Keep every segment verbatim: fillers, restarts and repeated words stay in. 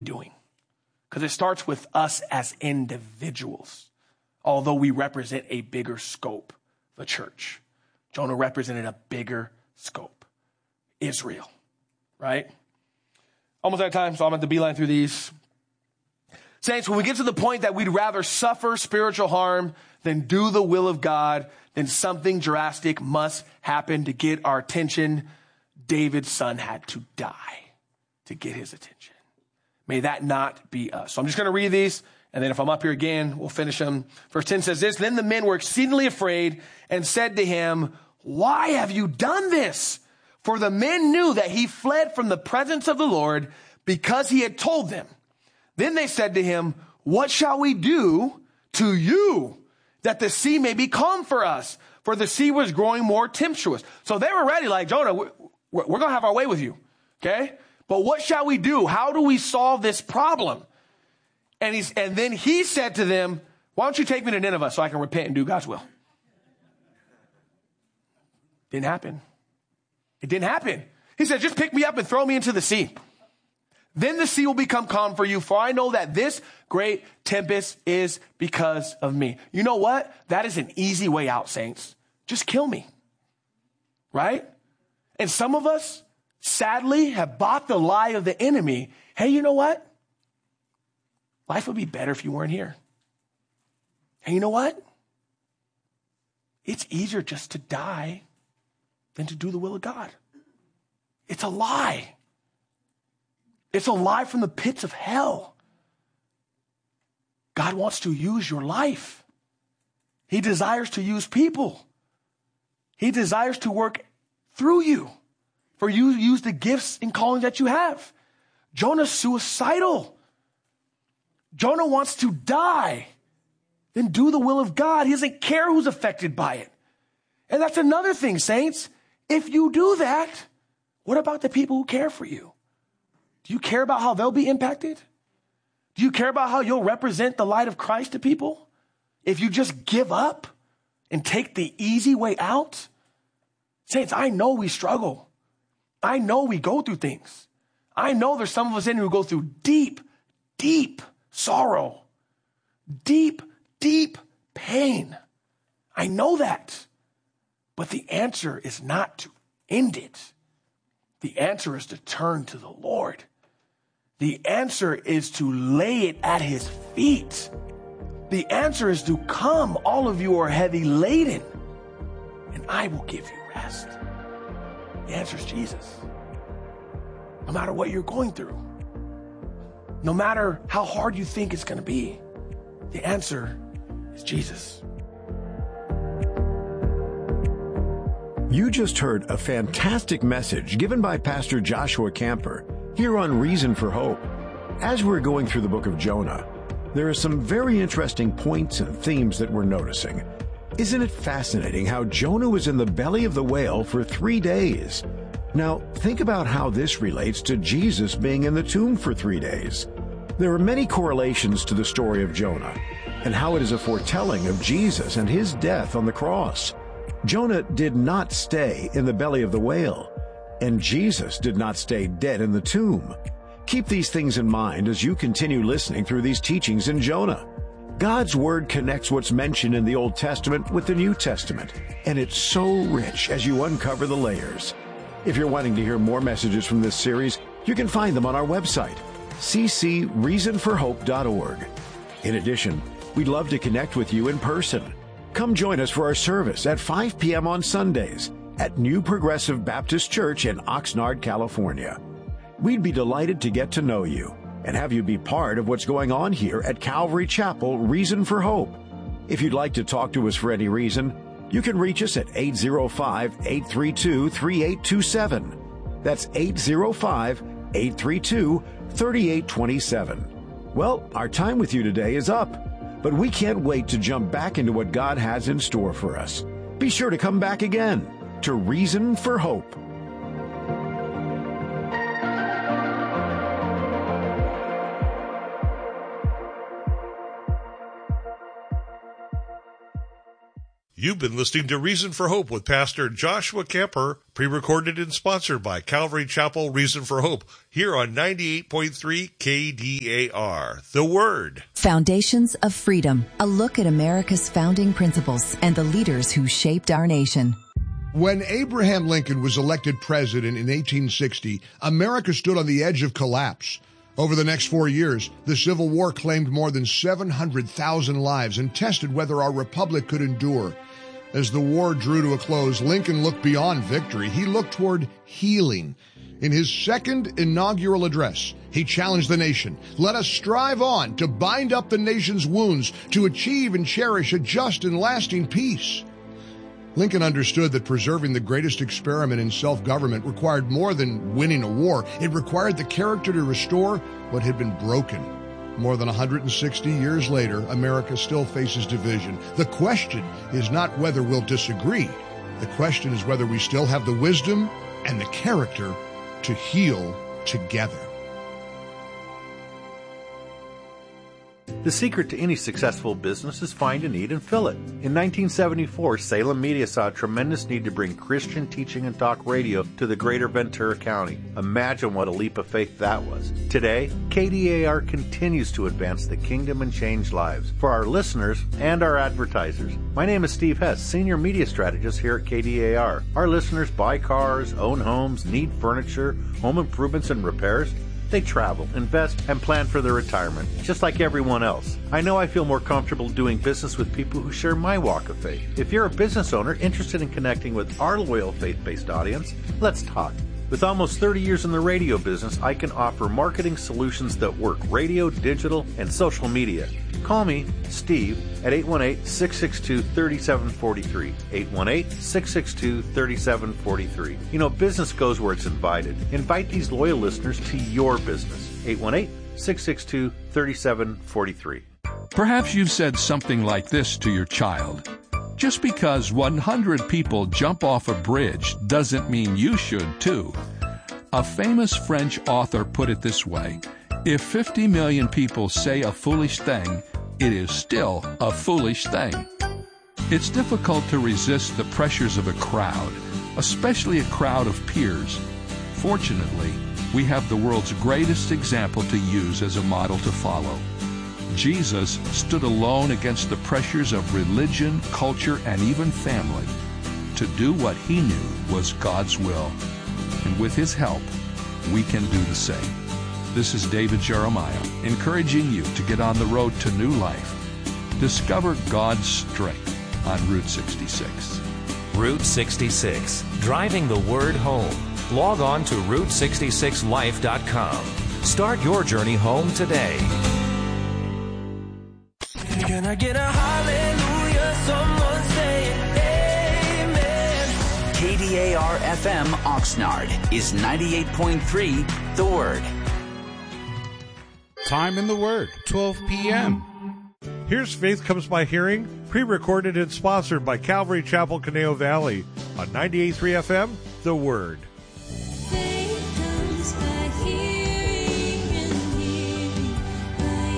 doing? Because it starts with us as individuals, although we represent a bigger scope, the church. Jonah represented a bigger scope, Israel, right? Almost out of time, so I'm going to beeline through these. Saints, when we get to the point that we'd rather suffer spiritual harm than do the will of God, then something drastic must happen to get our attention. David's son had to die to get his attention. May that not be us. So I'm just going to read these, and then if I'm up here again, we'll finish them. Verse ten says this, then the men were exceedingly afraid and said to him, why have you done this? For the men knew that he fled from the presence of the Lord because he had told them. Then they said to him, what shall we do to you that the sea may be calm for us? For the sea was growing more tempestuous. So they were ready, like, Jonah, we're, we're going to have our way with you. Okay. But what shall we do? How do we solve this problem? And he's, and then he said to them, why don't you take me to Nineveh so I can repent and do God's will? Didn't happen. It didn't happen. He said, just pick me up and throw me into the sea. Then the sea will become calm for you, for I know that this great tempest is because of me. You know what? That is an easy way out, saints. Just kill me. Right? And some of us, sadly, have bought the lie of the enemy. Hey, you know what? Life would be better if you weren't here. And you know what? It's easier just to die than to do the will of God. It's a lie. It's a lie from the pits of hell. God wants to use your life. He desires to use people. He desires to work through you for you to use the gifts and callings that you have. Jonah's suicidal. Jonah wants to die, then do the will of God. He doesn't care who's affected by it. And that's another thing, saints. If you do that, what about the people who care for you? Do you care about how they'll be impacted? Do you care about how you'll represent the light of Christ to people? If you just give up and take the easy way out? Saints, I know we struggle. I know we go through things. I know there's some of us in here who go through deep, deep sorrow, deep, deep pain. I know that. But the answer is not to end it. The answer is to turn to the Lord. The answer is to lay it at his feet. The answer is to come, all of you are heavy laden, and I will give you rest. The answer is Jesus. No matter what you're going through, no matter how hard you think it's going to be, the answer is Jesus. You just heard a fantastic message given by Pastor Joshua Camper here on Reason for Hope. As we're going through the book of Jonah, there are some very interesting points and themes that we're noticing. Isn't it fascinating how Jonah was in the belly of the whale for three days? Now, think about how this relates to Jesus being in the tomb for three days. There are many correlations to the story of Jonah and how it is a foretelling of Jesus and his death on the cross. Jonah did not stay in the belly of the whale, and Jesus did not stay dead in the tomb. Keep these things in mind as you continue listening through these teachings in Jonah. God's Word connects what's mentioned in the Old Testament with the New Testament, and it's so rich as you uncover the layers. If you're wanting to hear more messages from this series, you can find them on our website, c c reason for hope dot org. In addition, we'd love to connect with you in person. Come join us for our service at five p.m. on Sundays at New Progressive Baptist Church in Oxnard, California. We'd be delighted to get to know you and have you be part of what's going on here at Calvary Chapel, Reason for Hope. If you'd like to talk to us for any reason, you can reach us at eight oh five, eight three two, three eight two seven. That's eight oh five, eight three two, three eight two seven. Well, our time with you today is up, but we can't wait to jump back into what God has in store for us. Be sure to come back again to Reason for Hope. You've been listening to Reason for Hope with Pastor Joshua Kemper, pre-recorded and sponsored by Calvary Chapel Reason for Hope, here on ninety-eight point three K D A R, The Word. Foundations of Freedom, a look at America's founding principles and the leaders who shaped our nation. When Abraham Lincoln was elected president in eighteen sixty, America stood on the edge of collapse. Over the next four years, the Civil War claimed more than seven hundred thousand lives and tested whether our republic could endure. As the war drew to a close, Lincoln looked beyond victory. He looked toward healing. In his second inaugural address, he challenged the nation. Let us strive on to bind up the nation's wounds, to achieve and cherish a just and lasting peace. Lincoln understood that preserving the greatest experiment in self-government required more than winning a war. It required the character to restore what had been broken. More than one hundred sixty years later, America still faces division. The question is not whether we'll disagree. The question is whether we still have the wisdom and the character to heal together. The secret to any successful business is find a need and fill it. In nineteen seventy-four, Salem Media saw a tremendous need to bring Christian teaching and talk radio to the greater Ventura County. Imagine what a leap of faith that was. Today, K D A R continues to advance the kingdom and change lives for our listeners and our advertisers. My name is Steve Hess, Senior Media Strategist here at K D A R. Our listeners buy cars, own homes, need furniture, home improvements and repairs. They travel, invest, and plan for their retirement, just like everyone else. I know I feel more comfortable doing business with people who share my walk of faith. If you're a business owner interested in connecting with our loyal faith-based audience, let's talk. With almost thirty years in the radio business, I can offer marketing solutions that work: radio, digital, and social media. Call me, Steve, at eight one eight, six six two, three seven four three. eight one eight, six six two, three seven four three. You know, business goes where it's invited. Invite these loyal listeners to your business. eight one eight, six six two, three seven four three. Perhaps you've said something like this to your child. Just because one hundred people jump off a bridge doesn't mean you should too. A famous French author put it this way: if fifty million people say a foolish thing, it is still a foolish thing. It's difficult to resist the pressures of a crowd, especially a crowd of peers. Fortunately, we have the world's greatest example to use as a model to follow. Jesus stood alone against the pressures of religion, culture, and even family to do what he knew was God's will. And with his help, we can do the same. This is David Jeremiah, encouraging you to get on the road to new life. Discover God's strength on Route sixty-six. Route sixty-six, driving the word home. Log on to route sixty-six life dot com. Start your journey home today. Can I get a hallelujah? Someone say amen. K D A R F M Oxnard is ninety-eight point three The Word. Time in the Word, twelve p.m. Here's Faith Comes by Hearing, pre-recorded and sponsored by Calvary Chapel, Conejo Valley, on ninety-eight point three F M, The Word. Faith comes by hearing and hearing by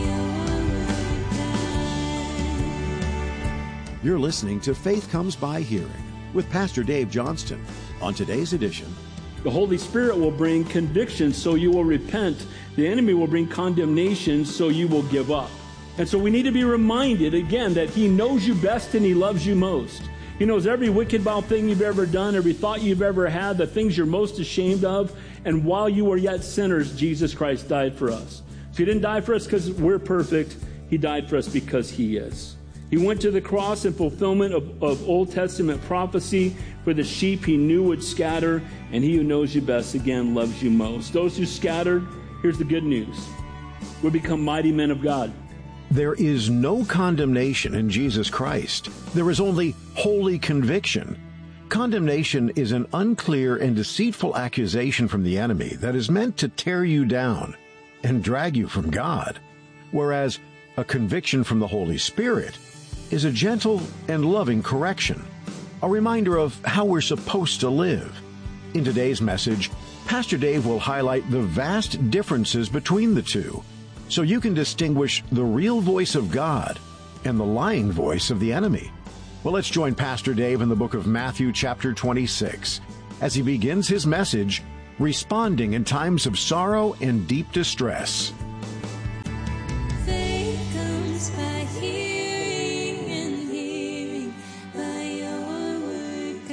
your word. You're listening to Faith Comes by Hearing with Pastor Dave Johnston. On today's edition, the Holy Spirit will bring conviction, so you will repent. The enemy will bring condemnation, so you will give up. And so we need to be reminded again that he knows you best and he loves you most. He knows every wicked, vile thing you've ever done, every thought you've ever had, the things you're most ashamed of. And while you were yet sinners, Jesus Christ died for us. So he didn't die for us because we're perfect. He died for us because he is. He went to the cross in fulfillment of, of Old Testament prophecy for the sheep he knew would scatter. And he who knows you best, again, loves you most. Those who scattered, here's the good news: we become mighty men of God. there is no condemnation in Jesus Christ. There is only holy conviction. Condemnation is an unclear and deceitful accusation from the enemy that is meant to tear you down and drag you from God, whereas a conviction from the Holy Spirit is a gentle and loving correction, a reminder of how we're supposed to live. In today's message, Pastor Dave will highlight the vast differences between the two, so you can distinguish the real voice of God and the lying voice of the enemy. Well, let's join Pastor Dave in the book of Matthew, chapter twenty-six, as he begins his message, Responding in Times of Sorrow and Deep Distress. Faith comes by hearing, and hearing by your word,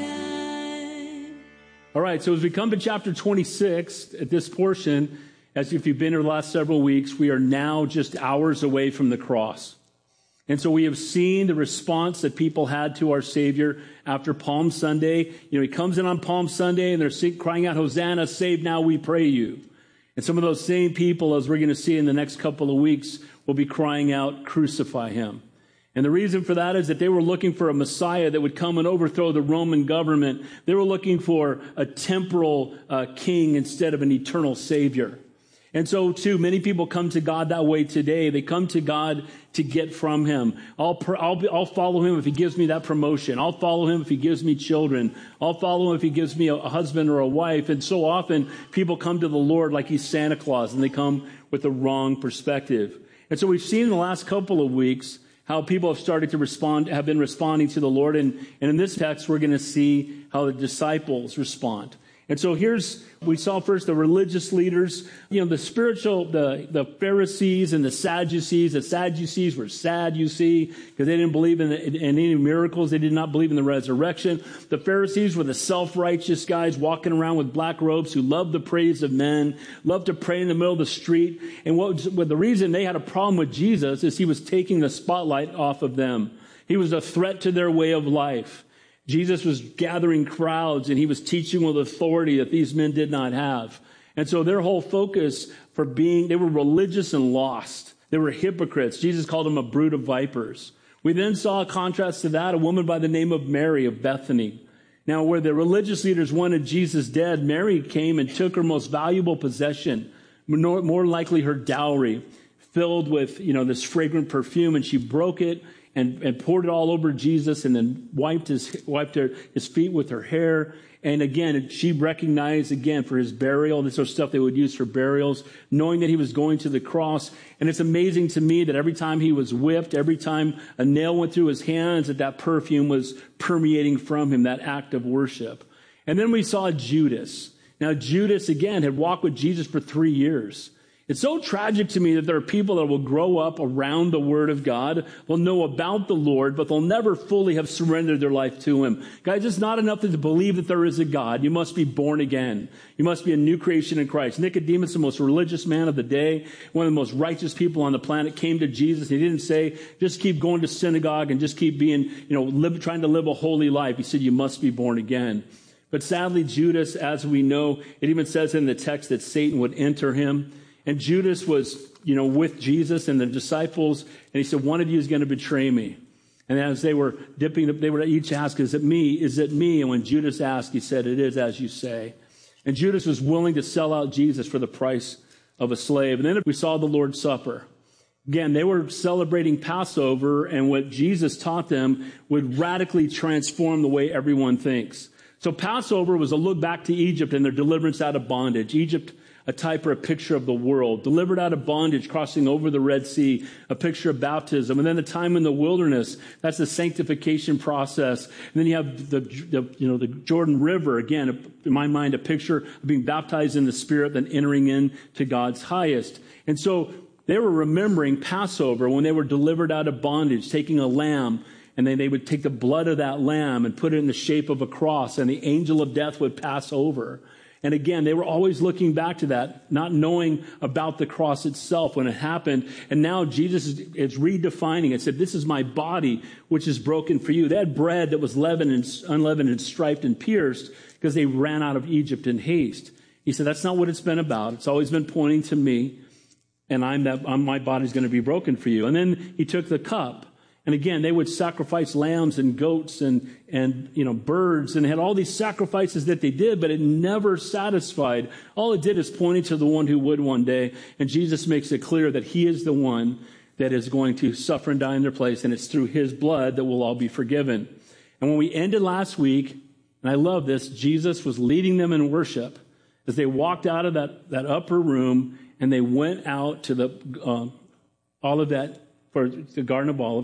God. All right, so as we come to chapter twenty-six, at this portion, as if you've been here the last several weeks, we are now just hours away from the cross. And so we have seen the response that people had to our Savior after Palm Sunday. You know, he comes in on Palm Sunday and they're sing, crying out, Hosanna, save now, we pray you. And some of those same people, as we're going to see in the next couple of weeks, will be crying out, crucify him. And the reason for that is that they were looking for a Messiah that would come and overthrow the Roman government. They were looking for a temporal uh, king instead of an eternal Savior. And so, too, many people come to God that way today. They come to God to get from him. I'll, pr- I'll, be, I'll follow him if he gives me that promotion. I'll follow him if he gives me children. I'll follow him if he gives me a, a husband or a wife. And so often, people come to the Lord like he's Santa Claus, and they come with the wrong perspective. And so we've seen in the last couple of weeks how people have started to respond, have been responding to the Lord. And, and in this text, we're going to see how the disciples respond. And so here's, we saw first the religious leaders, you know, the spiritual, the, the Pharisees and the Sadducees. The Sadducees were sad, you see, because they didn't believe in, the, in any miracles. They did not believe in the resurrection. The Pharisees were the self-righteous guys walking around with black robes who loved the praise of men, loved to pray in the middle of the street. And what, was, what the reason they had a problem with Jesus is he was taking the spotlight off of them. He was a threat to their way of life. Jesus was gathering crowds and he was teaching with authority that these men did not have. And so their whole focus for being, they were religious and lost. They were hypocrites. Jesus called them a brood of vipers. We then saw a contrast to that, a woman by the name of Mary of Bethany. Now, where the religious leaders wanted Jesus dead, Mary came and took her most valuable possession, more, more likely her dowry, filled with, you know, this fragrant perfume, and she broke it And, and poured it all over Jesus, and then wiped his wiped her, his feet with her hair. And again, she recognized again for his burial. This was stuff they would use for burials, knowing that he was going to the cross. And it's amazing to me that every time he was whipped, every time a nail went through his hands, that that perfume was permeating from him, that act of worship. And then we saw Judas. Now, Judas, again, had walked with Jesus for three years. It's so tragic to me that there are people that will grow up around the Word of God. They'll know about the Lord, but they'll never fully have surrendered their life to him. Guys, it's not enough to believe that there is a God. You must be born again. You must be a new creation in Christ. Nicodemus, the most religious man of the day, one of the most righteous people on the planet, came to Jesus. He didn't say, just keep going to synagogue and just keep being, you know, live, trying to live a holy life. He said, you must be born again. But sadly, Judas, as we know, it even says in the text that Satan would enter him. And Judas was, you know, with Jesus and the disciples, and he said, one of you is going to betray me. And as they were dipping, they would each ask, is it me? Is it me? And when Judas asked, he said, it is as you say. And Judas was willing to sell out Jesus for the price of a slave. And then we saw the Lord's Supper. Again, they were celebrating Passover, and what Jesus taught them would radically transform the way everyone thinks. So Passover was a look back to Egypt and their deliverance out of bondage. Egypt, a type or a picture of the world, delivered out of bondage, crossing over the Red Sea, a picture of baptism. And then the time in the wilderness, that's the sanctification process. And then you have the, the you know, the Jordan River, again, in my mind, a picture of being baptized in the Spirit, then entering into God's highest. And so they were remembering Passover when they were delivered out of bondage, taking a lamb, and then they would take the blood of that lamb and put it in the shape of a cross, and the angel of death would pass over. And again, they were always looking back to that, not knowing about the cross itself when it happened. And now Jesus is, is redefining it. Said, this is my body, which is broken for you. They had bread that was leavened and unleavened and striped and pierced because they ran out of Egypt in haste. He said, that's not what it's been about. It's always been pointing to me, and I'm that I'm, my body's going to be broken for you. And then he took the cup. And again, they would sacrifice lambs and goats and, and, you know, birds, and had all these sacrifices that they did, but it never satisfied. All it did is pointing to the one who would one day. And Jesus makes it clear that he is the one that is going to suffer and die in their place. And it's through his blood that we'll all be forgiven. And when we ended last week, and I love this, Jesus was leading them in worship as they walked out of that, that upper room, and they went out to the, uh, Olivet, for the Garden of Olives.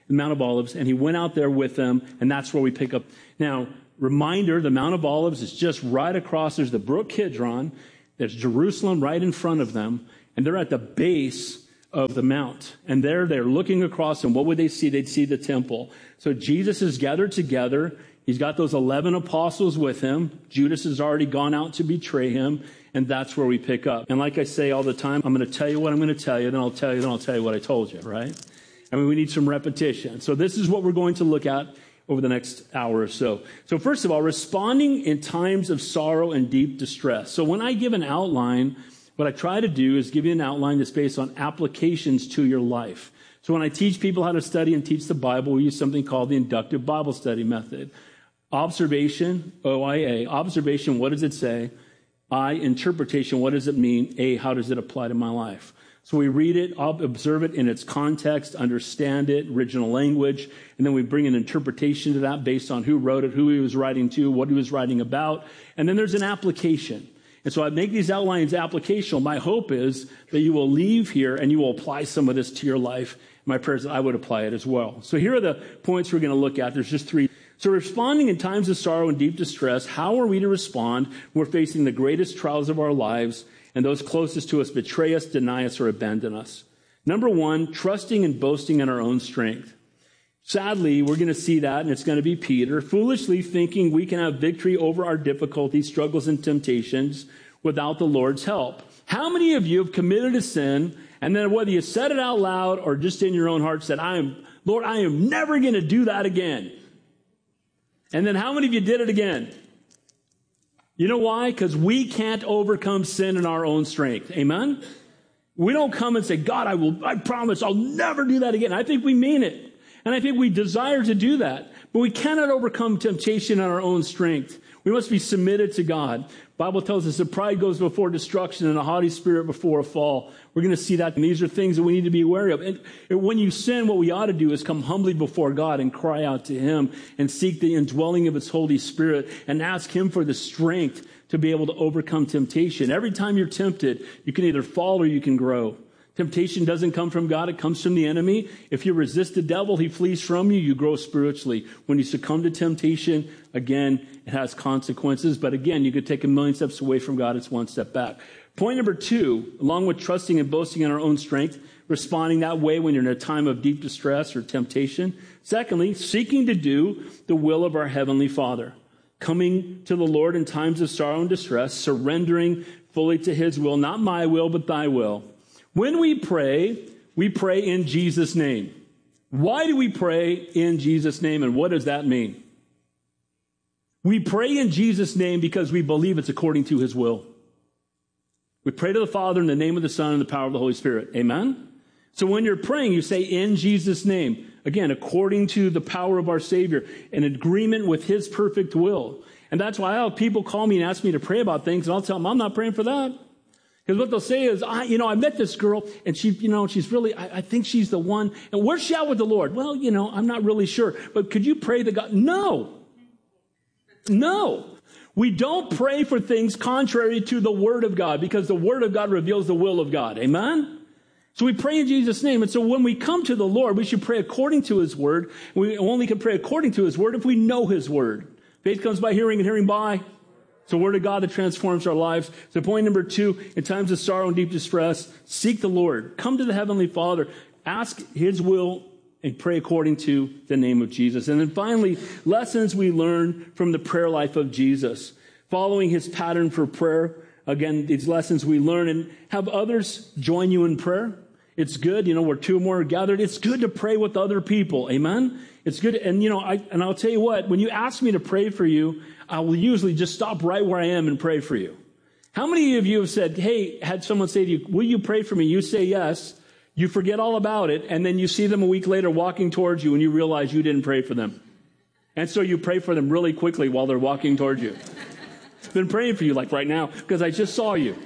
the Mount of Olives, and he went out there with them, and that's where we pick up. Now, reminder, the Mount of Olives is just right across. There's the Brook Kidron. There's Jerusalem right in front of them, and they're at the base of the mount. And there they're looking across, and what would they see? They'd see the temple. So Jesus is gathered together. He's got those eleven apostles with him. Judas has already gone out to betray him, and that's where we pick up. And like I say all the time, I'm going to tell you what I'm going to tell you, then I'll tell you, then I'll tell you what I told you, right? I mean, we need some repetition. So this is what we're going to look at over the next hour or so. So first of all, responding in times of sorrow and deep distress. So when I give an outline, what I try to do is give you an outline that's based on applications to your life. So when I teach people how to study and teach the Bible, we use something called the inductive Bible study method. Observation, O I A. Observation, what does it say? I, interpretation, what does it mean? A, how does it apply to my life? So we read it, observe it in its context, understand it, original language, and then we bring an interpretation to that based on who wrote it, who he was writing to, what he was writing about, and then there's an application. And so I make these outlines applicational. My hope is that you will leave here and you will apply some of this to your life. My prayer is that I would apply it as well. So here are the points we're going to look at. There's just three. So responding in times of sorrow and deep distress, how are we to respond when we're facing the greatest trials of our lives and those closest to us betray us, deny us, or abandon us? Number one, trusting and boasting in our own strength. Sadly, we're going to see that, and it's going to be Peter, foolishly thinking we can have victory over our difficulties, struggles, and temptations without the Lord's help. How many of you have committed a sin, and then whether you said it out loud or just in your own heart said, I am, Lord, I am never going to do that again? And then how many of you did it again? You know why? Because we can't overcome sin in our own strength. Amen? We don't come and say, God, I will, I promise I'll never do that again. I think we mean it. And I think we desire to do that. But we cannot overcome temptation in our own strength. We must be submitted to God. The Bible tells us that pride goes before destruction and a haughty spirit before a fall. We're going to see that. And these are things that we need to be aware of. And when you sin, what we ought to do is come humbly before God and cry out to him and seek the indwelling of his Holy Spirit and ask him for the strength to be able to overcome temptation. Every time you're tempted, you can either fall or you can grow. Temptation doesn't come from God. It comes from the enemy. If you resist the devil, he flees from you. You grow spiritually. When you succumb to temptation, again, it has consequences. But again, you could take a million steps away from God. It's one step back. Point number two, along with trusting and boasting in our own strength, responding that way when you're in a time of deep distress or temptation. Secondly, seeking to do the will of our Heavenly Father. Coming to the Lord in times of sorrow and distress, surrendering fully to his will, not my will, but thy will. When we pray, we pray in Jesus' name. Why do we pray in Jesus' name, and what does that mean? We pray in Jesus' name because we believe it's according to his will. We pray to the Father in the name of the Son and the power of the Holy Spirit. Amen? So when you're praying, you say in Jesus' name. Again, according to the power of our Savior, in agreement with his perfect will. And that's why I have people call me and ask me to pray about things, and I'll tell them I'm not praying for that. Because what they'll say is, I, you know, I met this girl, and she, you know, she's really, I, I think she's the one. And where's she at with the Lord? Well, you know, I'm not really sure. But could you pray to God? No. No. We don't pray for things contrary to the Word of God, because the Word of God reveals the will of God. Amen? So we pray in Jesus' name. And so when we come to the Lord, we should pray according to his Word. We only can pray according to his Word if we know his Word. Faith comes by hearing, and hearing by. It's the Word of God that transforms our lives. So point number two, in times of sorrow and deep distress, seek the Lord. Come to the Heavenly Father. Ask his will and pray according to the name of Jesus. And then finally, lessons we learn from the prayer life of Jesus. Following his pattern for prayer. Again, these lessons we learn, and have others join you in prayer. It's good, you know, where two or more are gathered. It's good to pray with other people. Amen? It's good. And, you know, I, and I'll tell you what, when you ask me to pray for you, I will usually just stop right where I am and pray for you. How many of you have said, hey, had someone say to you, will you pray for me? You say yes. You forget all about it. And then you see them a week later walking towards you and you realize you didn't pray for them. And so you pray for them really quickly while they're walking towards you. I've been praying for you like right now because I just saw you.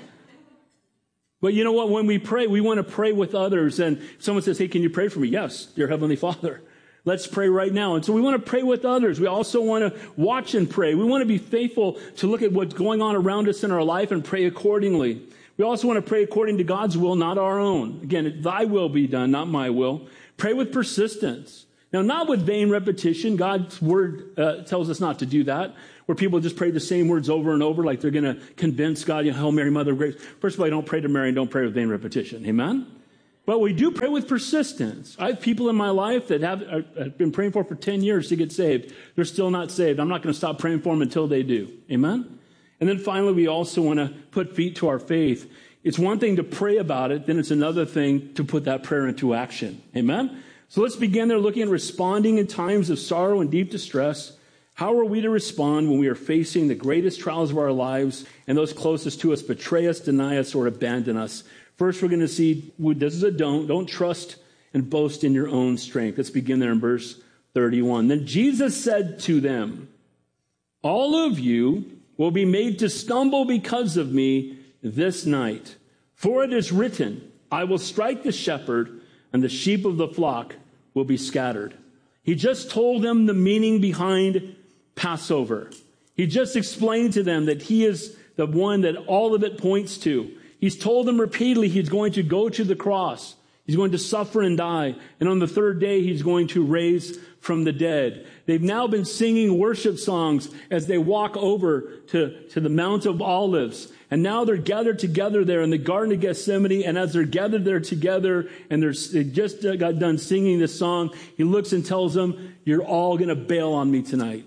But you know what? When we pray, we want to pray with others. And if someone says, hey, can you pray for me? Yes, dear Heavenly Father. Let's pray right now. And so we want to pray with others. We also want to watch and pray. We want to be faithful to look at what's going on around us in our life and pray accordingly. We also want to pray according to God's will, not our own. Again, thy will be done, not my will. Pray with persistence. Now, not with vain repetition. God's word uh, tells us not to do that, where people just pray the same words over and over like they're going to convince God, you know, Hail Mary, Mother of Grace. First of all, you don't pray to Mary and don't pray with vain repetition. Amen? But we do pray with persistence. I have people in my life that have I've been praying for for ten years to get saved. They're still not saved. I'm not going to stop praying for them until they do. Amen? And then finally, we also want to put feet to our faith. It's one thing to pray about it, then it's another thing to put that prayer into action. Amen? So let's begin there looking at responding in times of sorrow and deep distress. How are we to respond when we are facing the greatest trials of our lives and those closest to us betray us, deny us, or abandon us? First, we're going to see, this is a don't. Don't trust and boast in your own strength. Let's begin there in verse thirty-one. Then Jesus said to them, all of you will be made to stumble because of me this night. For it is written, I will strike the shepherd, and the sheep of the flock will be scattered. He just told them the meaning behind Passover. He just explained to them that he is the one that all of it points to. He's told them repeatedly he's going to go to the cross. He's going to suffer and die. And on the third day, he's going to raise from the dead. They've now been singing worship songs as they walk over to, to the Mount of Olives. And now they're gathered together there in the Garden of Gethsemane. And as they're gathered there together and they're, they just got done singing this song, he looks and tells them, you're all going to bail on me tonight.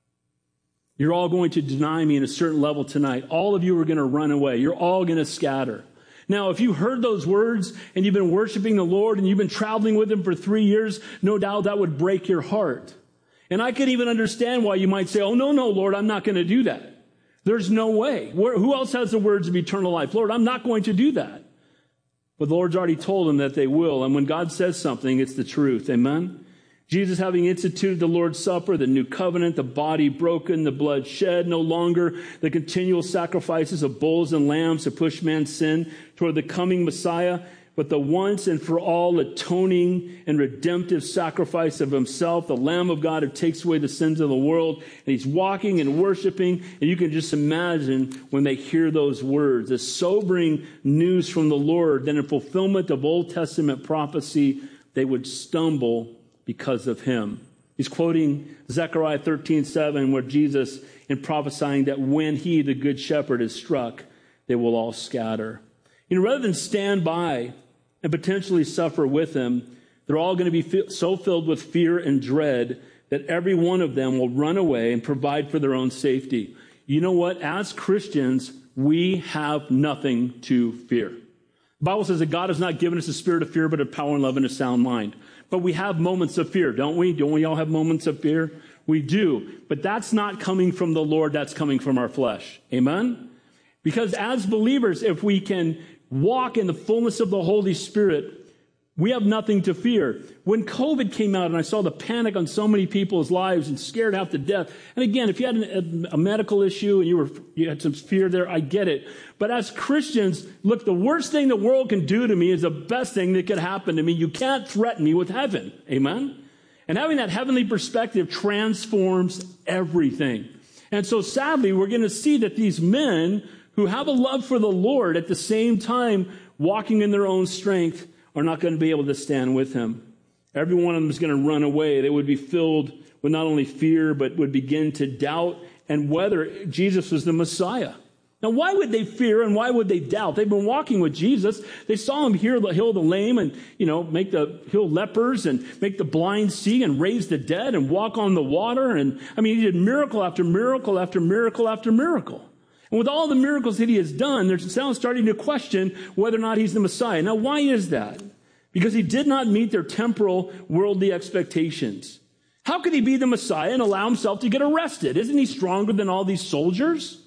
You're all going to deny me in a certain level tonight. All of you are going to run away. You're all going to scatter. Now, if you heard those words and you've been worshiping the Lord and you've been traveling with him for three years, no doubt that would break your heart. And I can even understand why you might say, oh, no, no, Lord, I'm not going to do that. There's no way. Who else has the words of eternal life? Lord, I'm not going to do that. But the Lord's already told them that they will. And when God says something, it's the truth. Amen? Jesus, having instituted the Lord's Supper, the new covenant, the body broken, the blood shed, no longer the continual sacrifices of bulls and lambs to push man's sin toward the coming Messiah, but the once and for all atoning and redemptive sacrifice of himself, the Lamb of God who takes away the sins of the world. And he's walking and worshiping. And you can just imagine when they hear those words, the sobering news from the Lord, then in fulfillment of Old Testament prophecy, they would stumble because of him. He's quoting Zechariah thirteen seven, where Jesus, in prophesying that when he, the good shepherd, is struck, they will all scatter. You know, rather than stand by and potentially suffer with him, they're all going to be so filled with fear and dread that every one of them will run away and provide for their own safety. You know what? As Christians, we have nothing to fear. The Bible says that God has not given us a spirit of fear, but of power and love and a sound mind. But we have moments of fear, don't we? Don't we all have moments of fear? We do. But that's not coming from the Lord. That's coming from our flesh. Amen? Because as believers, if we can walk in the fullness of the Holy Spirit, we have nothing to fear. When COVID came out and I saw the panic on so many people's lives and scared half to death. And again, if you had an, a, a medical issue and you were you had some fear there, I get it. But as Christians, look, the worst thing the world can do to me is the best thing that could happen to me. You can't threaten me with heaven. Amen? And having that heavenly perspective transforms everything. And so sadly, we're going to see that these men who have a love for the Lord at the same time walking in their own strength are not going to be able to stand with him. Every one of them is going to run away. They would be filled with not only fear, but would begin to doubt and whether Jesus was the Messiah. Now, why would they fear and why would they doubt? They've been walking with Jesus. They saw him heal the, heal the lame and, you know, make the heal lepers and make the blind see and raise the dead and walk on the water. And I mean, he did miracle after miracle after miracle after miracle. And with all the miracles that he has done, they're now starting to question whether or not he's the Messiah. Now, why is that? Because he did not meet their temporal, worldly expectations. How could he be the Messiah and allow himself to get arrested? Isn't he stronger than all these soldiers?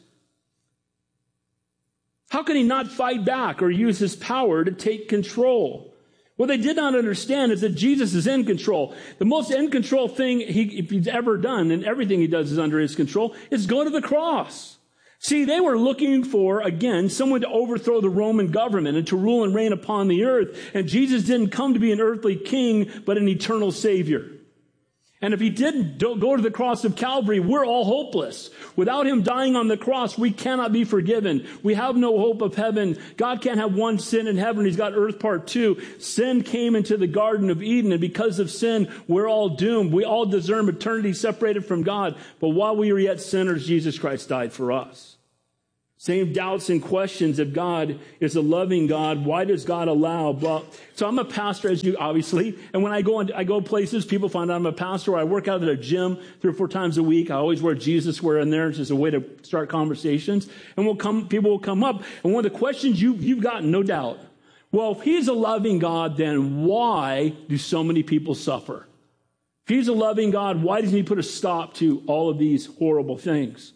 How can he not fight back or use his power to take control? What they did not understand is that Jesus is in control. The most in control thing he, he's ever done, and everything he does is under his control, is go to the cross. See, they were looking for, again, someone to overthrow the Roman government and to rule and reign upon the earth. And Jesus didn't come to be an earthly king, but an eternal Savior. And if he didn't go to the cross of Calvary, we're all hopeless. Without him dying on the cross, we cannot be forgiven. We have no hope of heaven. God can't have one sin in heaven. He's got earth part two. Sin came into the Garden of Eden, and because of sin, we're all doomed. We all deserve eternity separated from God. But while we were yet sinners, Jesus Christ died for us. Same doubts and questions if God is a loving God. Why does God allow? Well, so I'm a pastor, as you obviously, and when I go on, I go places, people find out I'm a pastor. Or I work out at a gym three or four times a week. I always wear Jesus wear in there. It's just a way to start conversations. And we'll come, people will come up, and one of the questions you you've gotten, no doubt. Well, if he's a loving God, then why do so many people suffer? If he's a loving God, why doesn't he put a stop to all of these horrible things?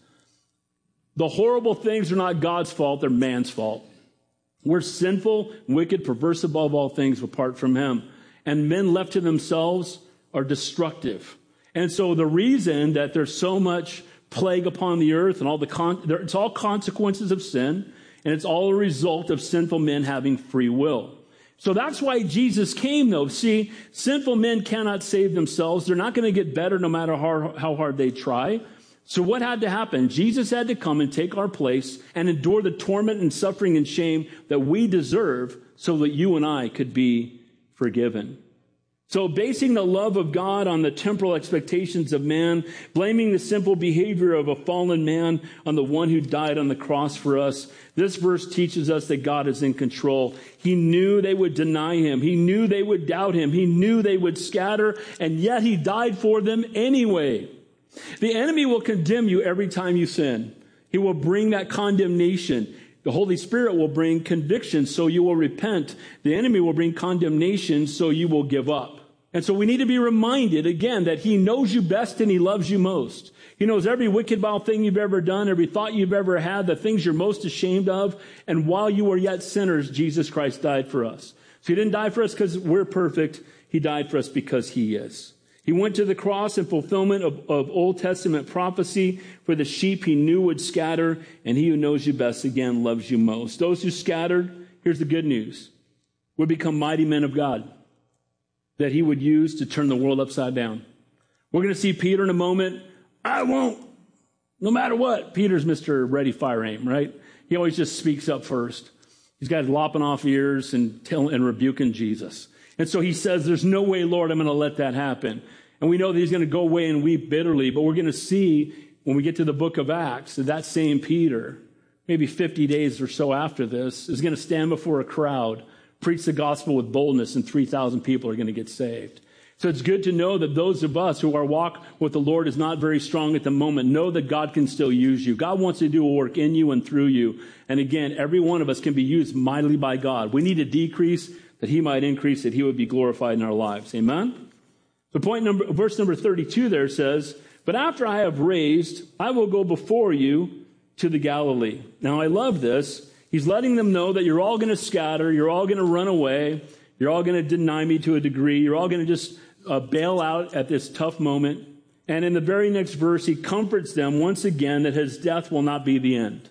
The horrible things are not God's fault, they're man's fault. We're sinful, wicked, perverse above all things apart from him. And men left to themselves are destructive. And so the reason that there's so much plague upon the earth and all the con- it's all consequences of sin, and it's all a result of sinful men having free will. So that's why Jesus came, though. See, sinful men cannot save themselves. They're not going to get better no matter how, how hard they try. So what had to happen? Jesus had to come and take our place and endure the torment and suffering and shame that we deserve so that you and I could be forgiven. So basing the love of God on the temporal expectations of man, blaming the simple behavior of a fallen man on the one who died on the cross for us, this verse teaches us that God is in control. He knew they would deny him. He knew they would doubt him. He knew they would scatter, and yet he died for them anyway. The enemy will condemn you every time you sin. He will bring that condemnation. The Holy Spirit will bring conviction, so you will repent. The enemy will bring condemnation, so you will give up. And so we need to be reminded again that he knows you best and he loves you most. He knows every wicked, vile thing you've ever done, every thought you've ever had, the things you're most ashamed of. And while you were yet sinners, Jesus Christ died for us. So he didn't die for us because we're perfect. He died for us because he is. He went to the cross in fulfillment of, of Old Testament prophecy for the sheep he knew would scatter, and he who knows you best, again, loves you most. Those who scattered, here's the good news, would become mighty men of God that he would use to turn the world upside down. We're going to see Peter in a moment. I won't, no matter what. Peter's Mister Ready, Fire, Aim, right? He always just speaks up first. He's got lopping off ears and, telling, and rebuking Jesus. And so he says, there's no way, Lord, I'm going to let that happen. And we know that he's going to go away and weep bitterly, but we're going to see when we get to the book of Acts that that same Peter, maybe fifty days or so after this, is going to stand before a crowd, preach the gospel with boldness, and three thousand people are going to get saved. So it's good to know that those of us who our walk with the Lord is not very strong at the moment, know that God can still use you. God wants to do a work in you and through you. And again, every one of us can be used mightily by God. We need to decrease that he might increase, that he would be glorified in our lives. Amen? So point number, verse number thirty-two there says, but after I have raised, I will go before you to the Galilee. Now I love this. He's letting them know that you're all going to scatter. You're all going to run away. You're all going to deny me to a degree. You're all going to just uh, bail out at this tough moment. And in the very next verse, he comforts them once again that his death will not be the end.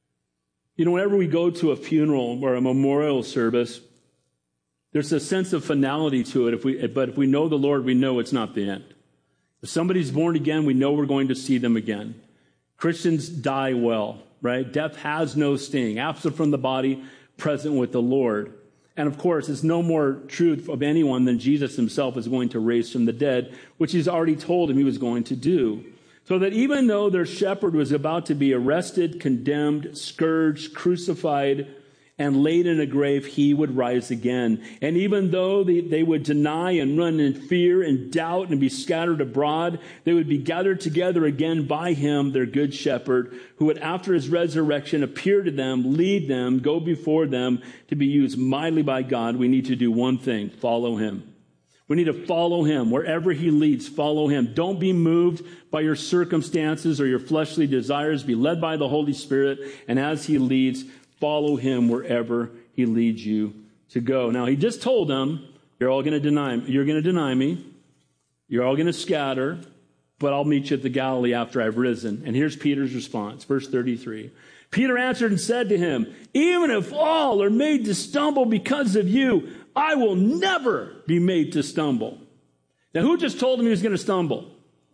You know, whenever we go to a funeral or a memorial service, there's a sense of finality to it. If we, but if we know the Lord, we know it's not the end. If somebody's born again, we know we're going to see them again. Christians die well, right? Death has no sting. Absent from the body, present with the Lord. And of course, it's no more truth of anyone than Jesus himself is going to raise from the dead, which he's already told him he was going to do. So that even though their shepherd was about to be arrested, condemned, scourged, crucified, and laid in a grave, he would rise again. And even though they, they would deny and run in fear and doubt and be scattered abroad, they would be gathered together again by him, their good shepherd, who would, after his resurrection, appear to them, lead them, go before them to be used mightily by God. We need to do one thing, follow him. We need to follow him. Wherever he leads, follow him. Don't be moved by your circumstances or your fleshly desires. Be led by the Holy Spirit, and as he leads, follow him wherever he leads you to go. Now, he just told them, you're all going to deny me. You're going to deny me. You're all going to scatter, but I'll meet you at the Galilee after I've risen. And here's Peter's response, verse thirty-three. Peter answered and said to him, even if all are made to stumble because of you, I will never be made to stumble. Now, who just told him he was going to stumble?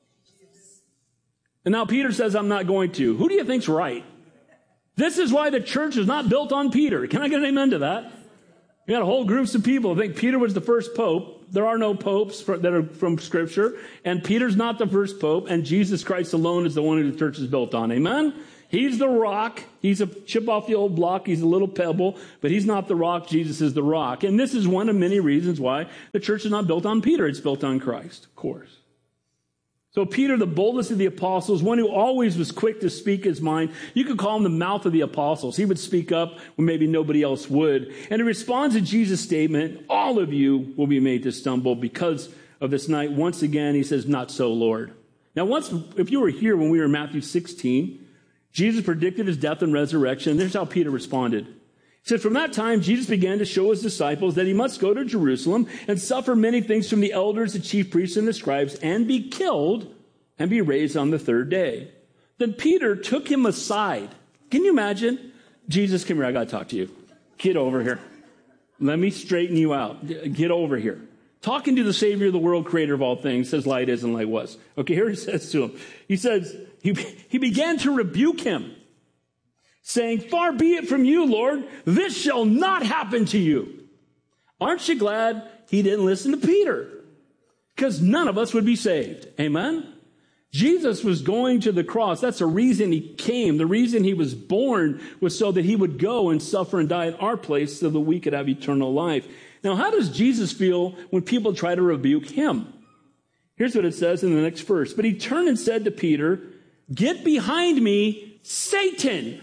And now Peter says, I'm not going to. Who do you think's right? This is why the church is not built on Peter. Can I get an amen to that? You got a whole groups of people who think Peter was the first pope. There are no popes that are from Scripture. And Peter's not the first pope. And Jesus Christ alone is the one who the church is built on. Amen? He's the rock. He's a chip off the old block. He's a little pebble. But he's not the rock. Jesus is the rock. And this is one of many reasons why the church is not built on Peter. It's built on Christ, of course. So Peter, the boldest of the apostles, one who always was quick to speak his mind. You could call him the mouth of the apostles. He would speak up when maybe nobody else would. And he responds to Jesus' statement, all of you will be made to stumble because of this night. Once again, he says, not so, Lord. Now, once, if you were here when we were in Matthew sixteen, Jesus predicted his death and resurrection. And here's how Peter responded. He said, from that time, Jesus began to show his disciples that he must go to Jerusalem and suffer many things from the elders, the chief priests, and the scribes, and be killed and be raised on the third day. Then Peter took him aside. Can you imagine? Jesus, come here. I got to talk to you. Get over here. Let me straighten you out. Get over here. Talking to the Savior of the world, creator of all things, says light is and light was. Okay, here he says to him. He says, he, he began to rebuke him, saying, far be it from you, Lord, this shall not happen to you. Aren't you glad he didn't listen to Peter? Because none of us would be saved. Amen? Jesus was going to the cross. That's the reason he came. The reason he was born was so that he would go and suffer and die in our place so that we could have eternal life. Now, how does Jesus feel when people try to rebuke him? Here's what it says in the next verse. But he turned and said to Peter, get behind me, Satan.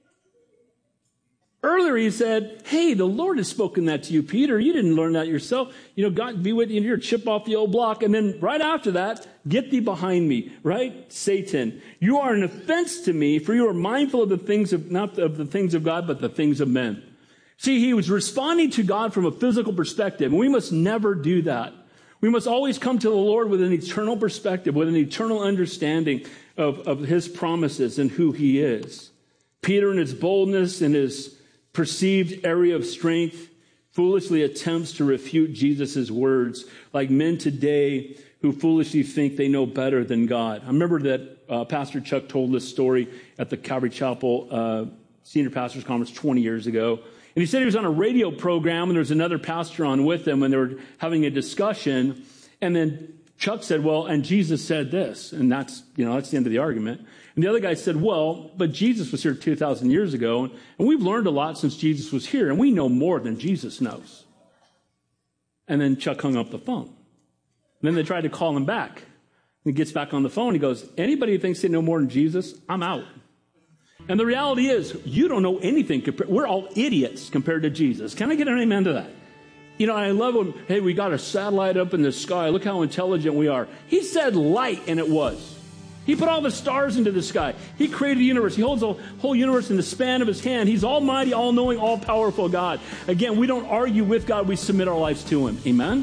Earlier he said, hey, the Lord has spoken that to you, Peter. You didn't learn that yourself. You know, God be with you. You're a chip off the old block. And then right after that, get thee behind me, right? Satan, you are an offense to me, for you are mindful of the things of, not of the things of God, but the things of men. See, he was responding to God from a physical perspective, and we must never do that. We must always come to the Lord with an eternal perspective, with an eternal understanding of, of his promises and who he is. Peter, in his boldness and his perceived area of strength, foolishly attempts to refute Jesus' words, like men today who foolishly think they know better than God. I remember that uh, Pastor Chuck told this story at the Calvary Chapel uh, Senior Pastors Conference twenty years ago. And he said he was on a radio program, and there was another pastor on with them, and they were having a discussion. And then Chuck said, well, and Jesus said this. And that's, you know, that's the end of the argument. And the other guy said, well, but Jesus was here two thousand years ago, and we've learned a lot since Jesus was here, and we know more than Jesus knows. And then Chuck hung up the phone. And then they tried to call him back. And he gets back on the phone. He goes, anybody who thinks they know more than Jesus, I'm out. And the reality is, you don't know anything. We're all idiots compared to Jesus. Can I get an amen to that? You know, I love when, hey, we got a satellite up in the sky. Look how intelligent we are. He said light, and it was. He put all the stars into the sky. He created the universe. He holds the whole universe in the span of his hand. He's almighty, all-knowing, all-powerful God. Again, we don't argue with God. We submit our lives to him. Amen?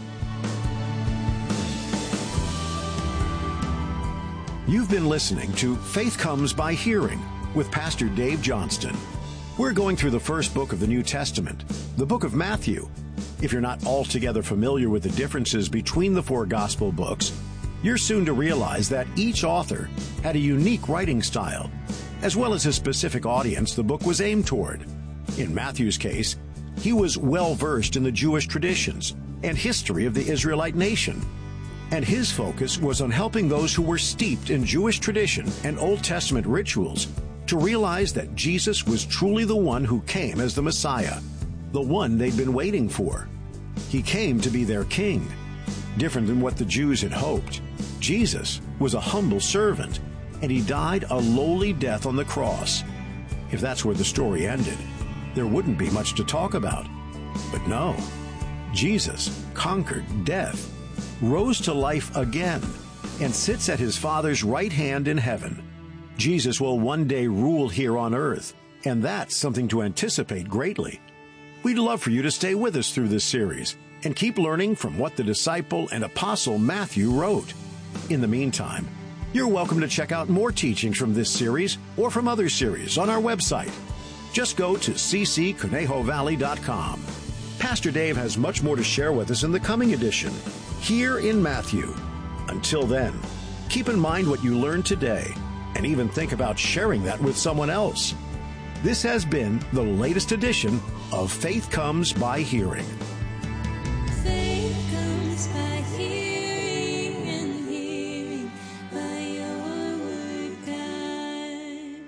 You've been listening to Faith Comes by Hearing with Pastor Dave Johnston. We're going through the first book of the New Testament, the book of Matthew. If you're not altogether familiar with the differences between the four gospel books, you're soon to realize that each author had a unique writing style, as well as a specific audience the book was aimed toward. In Matthew's case, he was well-versed in the Jewish traditions and history of the Israelite nation, and his focus was on helping those who were steeped in Jewish tradition and Old Testament rituals to realize that Jesus was truly the one who came as the Messiah, the one they'd been waiting for. He came to be their king. Different than what the Jews had hoped, Jesus was a humble servant, and he died a lowly death on the cross. If that's where the story ended, there wouldn't be much to talk about. But no, Jesus conquered death, rose to life again, and sits at his Father's right hand in heaven. Jesus will one day rule here on earth, and that's something to anticipate greatly. We'd love for you to stay with us through this series and keep learning from what the disciple and apostle Matthew wrote. In the meantime, you're welcome to check out more teachings from this series or from other series on our website. Just go to c c conejo valley dot com. Pastor Dave has much more to share with us in the coming edition. here in Matthew. Until then, keep in mind what you learned today and even think about sharing that with someone else. This has been the latest edition of Faith Comes by Hearing. Faith comes by hearing, and hearing by your word, God.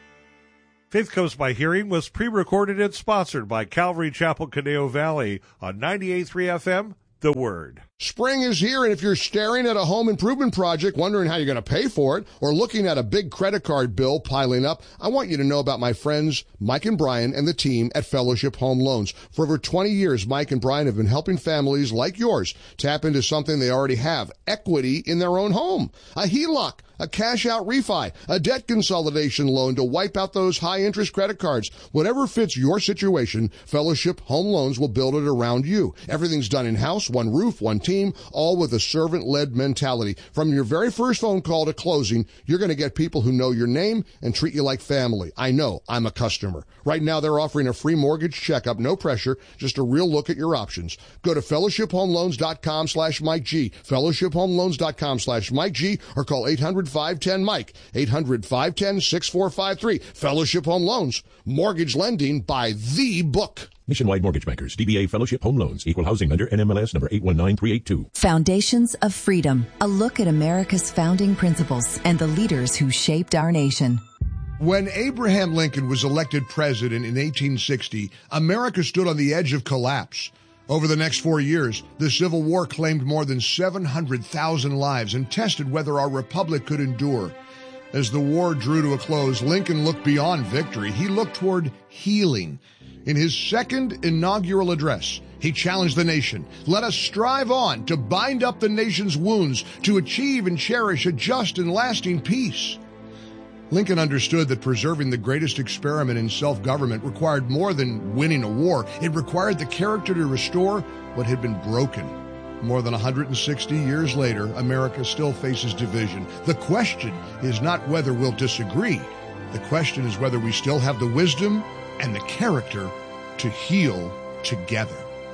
Faith Comes by Hearing was pre-recorded and sponsored by Calvary Chapel, Conejo Valley on ninety-eight point three F M, The Word. Spring is here, and if you're staring at a home improvement project, wondering how you're going to pay for it, or looking at a big credit card bill piling up, I want you to know about my friends Mike and Brian and the team at Fellowship Home Loans. For over twenty years, Mike and Brian have been helping families like yours tap into something they already have, equity in their own home. A H E L O C, a cash-out refi, a debt consolidation loan to wipe out those high-interest credit cards. Whatever fits your situation, Fellowship Home Loans will build it around you. Everything's done in-house, one roof, one team, all with a servant-led mentality. From your very first phone call to closing, you're going to get people who know your name and treat you like family. I know. I'm a customer. Right now, they're offering a free mortgage checkup, no pressure, just a real look at your options. Go to fellowshiphomeloans.com slash Mike G, fellowshiphomeloans.com slash Mike G, or call eight hundred, five one zero, Mike, eight hundred, five one zero, six four five three. Fellowship Home Loans, mortgage lending by the book. Nationwide Mortgage Bankers, D B A Fellowship Home Loans, Equal Housing Lender, N M L S number eight one nine three eight two. Foundations of Freedom, a look at America's founding principles and the leaders who shaped our nation. When Abraham Lincoln was elected president in eighteen sixty, America stood on the edge of collapse. Over the next four years, the Civil War claimed more than seven hundred thousand lives and tested whether our republic could endure. As the war drew to a close, Lincoln looked beyond victory. He looked toward healing. In his second inaugural address, he challenged the nation. Let us strive on to bind up the nation's wounds, to achieve and cherish a just and lasting peace. Lincoln understood that preserving the greatest experiment in self-government required more than winning a war. It required the character to restore what had been broken. More than one hundred sixty years later, America still faces division. The question is not whether we'll disagree. The question is whether we still have the wisdom and the character to heal together.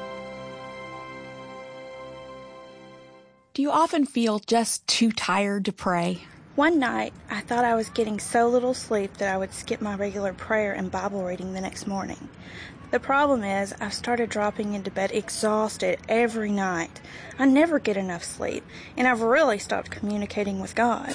Do you often feel just too tired to pray? One night, I thought I was getting so little sleep that I would skip my regular prayer and Bible reading the next morning. The problem is, I've started dropping into bed exhausted every night. I never get enough sleep, and I've really stopped communicating with God.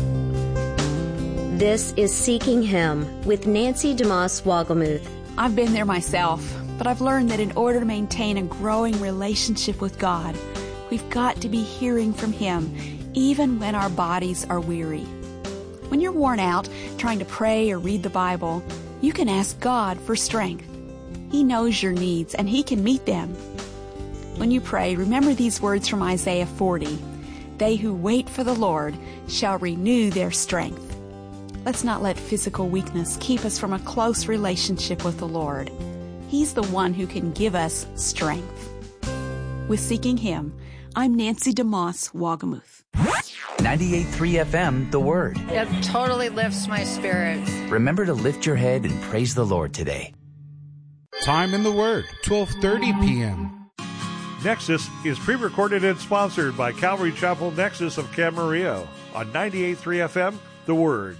This is Seeking Him with Nancy DeMoss Wogelmuth. I've been there myself, but I've learned that in order to maintain a growing relationship with God, we've got to be hearing from Him, even when our bodies are weary. When you're worn out trying to pray or read the Bible, you can ask God for strength. He knows your needs, and He can meet them. When you pray, remember these words from Isaiah forty. They who wait for the Lord shall renew their strength. Let's not let physical weakness keep us from a close relationship with the Lord. He's the one who can give us strength. With Seeking Him, I'm Nancy DeMoss Wogelmuth. ninety-eight point three F M, The Word. It totally lifts my spirits. Remember to lift your head and praise the Lord today. Time in the Word, twelve thirty p.m. Nexus is pre-recorded and sponsored by Calvary Chapel Nexus of Camarillo on ninety-eight point three F M, The Word.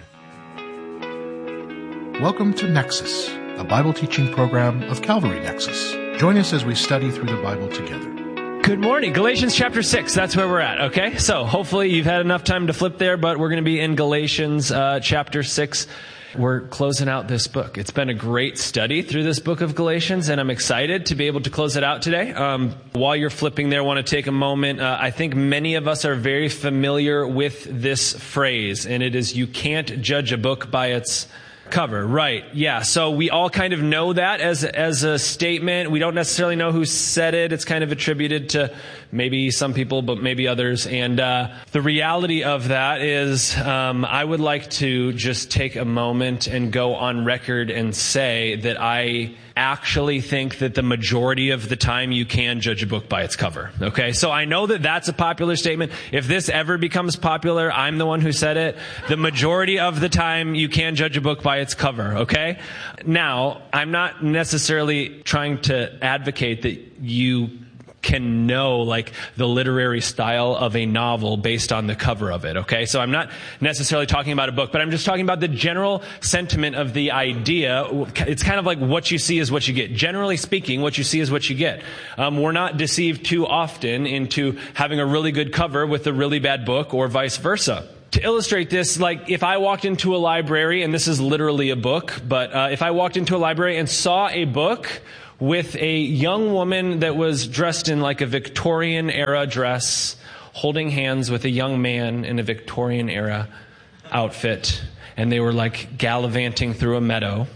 Welcome to Nexus, a Bible teaching program of Calvary Nexus. Join us as we study through the Bible together. Good morning. Galatians chapter six. That's where we're at. Okay. So hopefully you've had enough time to flip there, but we're going to be in Galatians uh, chapter six. We're closing out this book. It's been a great study through this book of Galatians, and I'm excited to be able to close it out today. Um, while you're flipping there, I want to take a moment. Uh, I think many of us are very familiar with this phrase, and it is, you can't judge a book by its cover. Right. Yeah. So we all kind of know that as, as a statement. We don't necessarily know who said it. It's kind of attributed to maybe some people, but maybe others. And, uh, the reality of that is, um, I would like to just take a moment and go on record and say that I actually think that the majority of the time you can judge a book by its cover. Okay. So I know that that's a popular statement. If this ever becomes popular, I'm the one who said it. The majority of the time you can judge a book by its cover. Okay. Now, I'm not necessarily trying to advocate that you can know like the literary style of a novel based on the cover of it, okay? So I'm not necessarily talking about a book, but I'm just talking about the general sentiment of the idea. It's kind of like what you see is what you get. Generally speaking, what you see is what you get. Um, we're not deceived too often into having a really good cover with a really bad book or vice versa. To illustrate this, like if I walked into a library, and this is literally a book, but uh, if I walked into a library and saw a book with a young woman that was dressed in like a Victorian era dress, holding hands with a young man in a Victorian era outfit, and they were like gallivanting through a meadow,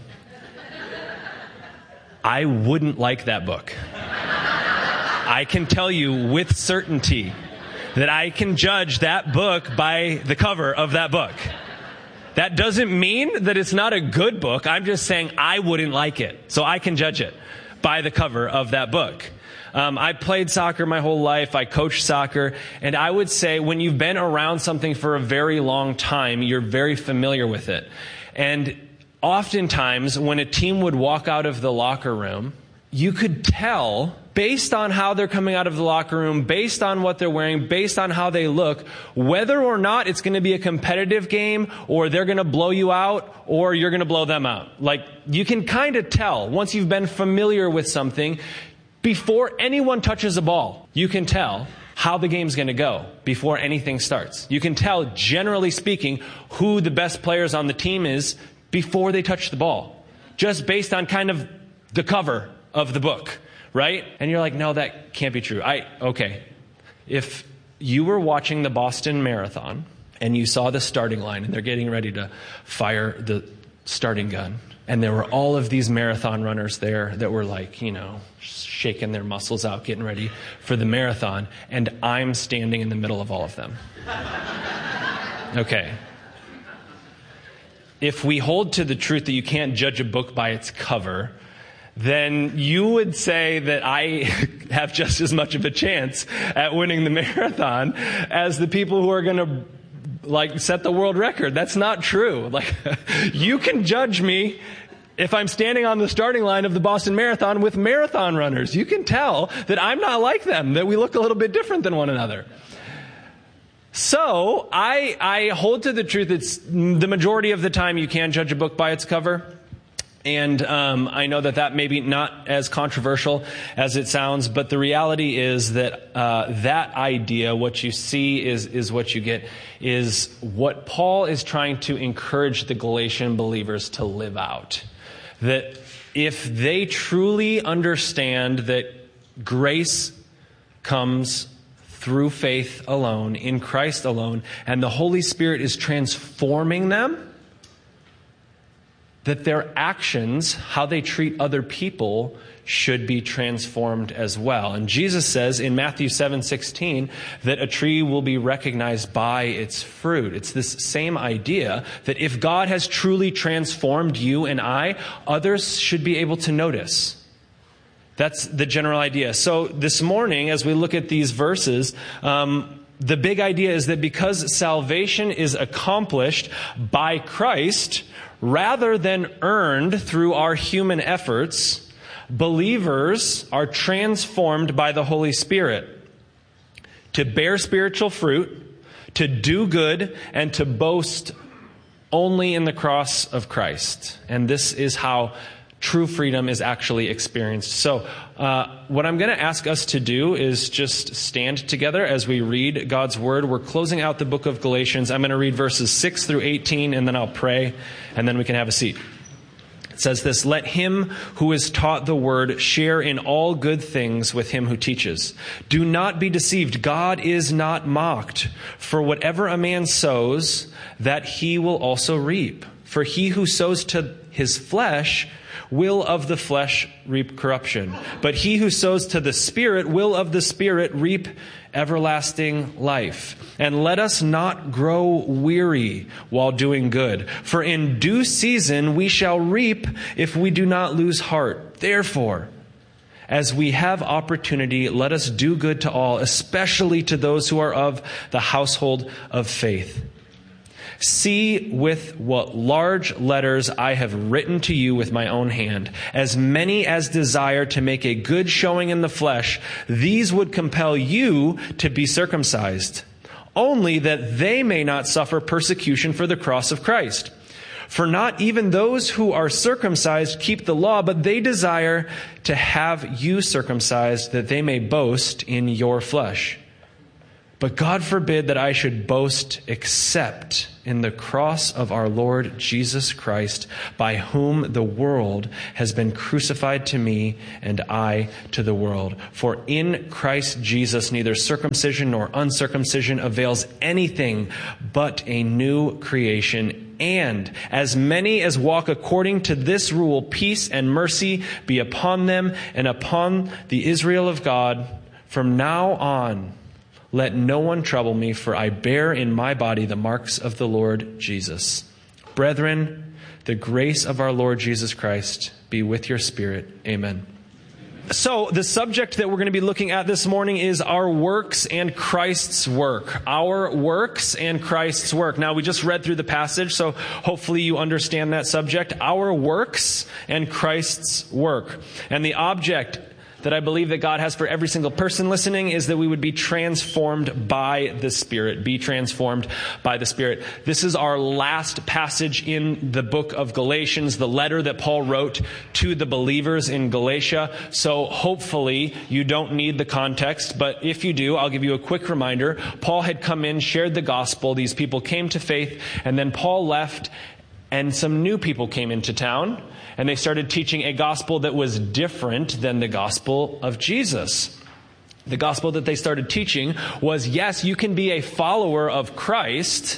I wouldn't like that book. I can tell you with certainty that I can judge that book by the cover of that book. That doesn't mean that it's not a good book. I'm just saying I wouldn't like it. So I can judge it by the cover of that book. Um, I played soccer my whole life. I coached soccer. And I would say when you've been around something for a very long time, you're very familiar with it. And oftentimes when a team would walk out of the locker room, you could tell based on how they're coming out of the locker room, based on what they're wearing, based on how they look, whether or not it's going to be a competitive game or they're going to blow you out or you're going to blow them out. Like, you can kind of tell once you've been familiar with something, before anyone touches a ball, you can tell how the game's going to go before anything starts. You can tell, generally speaking, who the best players on the team is before they touch the ball, just based on kind of the cover of the book. Right? And you're like, no, that can't be true. I, okay. If you were watching the Boston Marathon and you saw the starting line and they're getting ready to fire the starting gun, and there were all of these marathon runners there that were like, you know, shaking their muscles out, getting ready for the marathon, and I'm standing in the middle of all of them. Okay. If we hold to the truth that you can't judge a book by its cover, then you would say that I have just as much of a chance at winning the marathon as the people who are going to like set the world record. That's not true. Like, you can judge me if I'm standing on the starting line of the Boston Marathon with marathon runners. You can tell that I'm not like them, that we look a little bit different than one another. So I, I hold to the truth that the majority of the time you can judge a book by its cover. And um, I know that that may be not as controversial as it sounds, but the reality is that uh, that idea, what you see is is what you get, is what Paul is trying to encourage the Galatian believers to live out. That if they truly understand that grace comes through faith alone, in Christ alone, and the Holy Spirit is transforming them, that their actions, how they treat other people, should be transformed as well. And Jesus says in Matthew seven sixteen that a tree will be recognized by its fruit. It's this same idea that if God has truly transformed you and I, others should be able to notice. That's the general idea. So this morning, as we look at these verses, um, the big idea is that because salvation is accomplished by Christ, rather than earned through our human efforts, believers are transformed by the Holy Spirit to bear spiritual fruit, to do good, and to boast only in the cross of Christ. And this is how true freedom is actually experienced. So uh, what I'm going to ask us to do is just stand together as we read God's Word. We're closing out the book of Galatians. I'm going to read verses six through eighteen, and then I'll pray, and then we can have a seat. It says this: "Let him who is taught the Word share in all good things with him who teaches. Do not be deceived. God is not mocked. For whatever a man sows, that he will also reap. For he who sows to his flesh will of the flesh reap corruption. But he who sows to the Spirit will of the Spirit reap everlasting life. And let us not grow weary while doing good. For in due season we shall reap if we do not lose heart. Therefore, as we have opportunity, let us do good to all, especially to those who are of the household of faith. See with what large letters I have written to you with my own hand. As many as desire to make a good showing in the flesh, these would compel you to be circumcised, only that they may not suffer persecution for the cross of Christ. For not even those who are circumcised keep the law, but they desire to have you circumcised, that they may boast in your flesh. But God forbid that I should boast except in the cross of our Lord Jesus Christ, by whom the world has been crucified to me and I to the world. For in Christ Jesus neither circumcision nor uncircumcision avails anything, but a new creation. And as many as walk according to this rule, peace and mercy be upon them and upon the Israel of God. From now on, let no one trouble me, for I bear in my body the marks of the Lord Jesus. Brethren, the grace of our Lord Jesus Christ be with your spirit. Amen. So the subject that we're going to be looking at this morning is our works and Christ's work. Our works and Christ's work. Now, we just read through the passage, so hopefully you understand that subject. Our works and Christ's work. And the object that I believe that God has for every single person listening is that we would be transformed by the Spirit. Be transformed by the Spirit. This is our last passage in the book of Galatians, the letter that Paul wrote to the believers in Galatia. So hopefully you don't need the context, but if you do, I'll give you a quick reminder. Paul had come in, shared the gospel. These people came to faith, and then Paul left, and some new people came into town. And they started teaching a gospel that was different than the gospel of Jesus. The gospel that they started teaching was, yes, you can be a follower of Christ.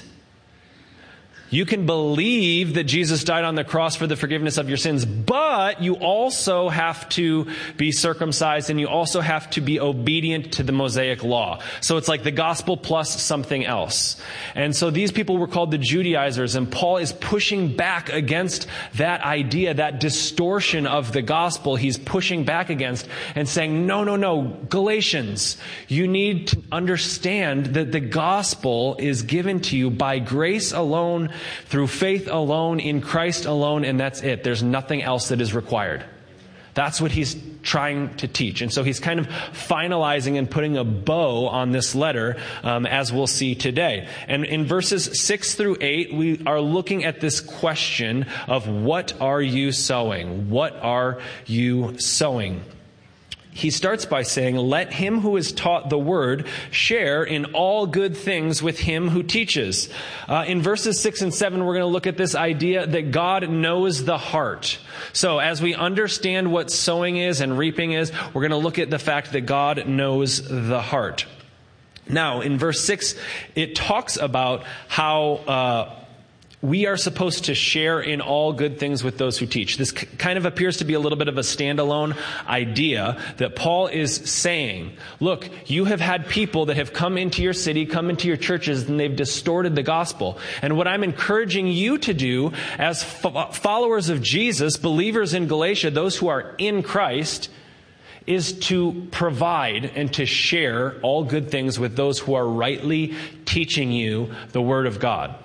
You can believe that Jesus died on the cross for the forgiveness of your sins, but you also have to be circumcised and you also have to be obedient to the Mosaic law. So it's like the gospel plus something else. And so these people were called the Judaizers, and Paul is pushing back against that idea, that distortion of the gospel. He's pushing back against and saying, no, no, no, Galatians, you need to understand that the gospel is given to you by grace alone, through faith alone, in Christ alone, and that's it. There's nothing else that is required. That's what he's trying to teach. And so he's kind of finalizing and putting a bow on this letter, um, as we'll see today. And in verses six through eight, we are looking at this question of what are you sowing? What are you sowing? He starts by saying, let him who is taught the word share in all good things with him who teaches. Uh, in verses six and seven, we're going to look at this idea that God knows the heart. So as we understand what sowing is and reaping is, we're going to look at the fact that God knows the heart. Now, in verse six, it talks about how Uh, we are supposed to share in all good things with those who teach. This c- kind of appears to be a little bit of a standalone idea that Paul is saying, look, you have had people that have come into your city, come into your churches, and they've distorted the gospel. And what I'm encouraging you to do as fo- followers of Jesus, believers in Galatia, those who are in Christ, is to provide and to share all good things with those who are rightly teaching you the Word of God.